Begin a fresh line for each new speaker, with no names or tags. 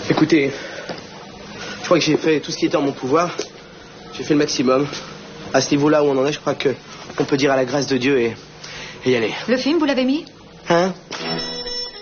Écoutez, je crois que j'ai fait tout ce qui était en mon pouvoir. J'ai fait le maximum. À ce niveau-là où on en est, je crois qu'on peut dire à la grâce de Dieu et y aller.
Le film, vous l'avez mis?
Hein?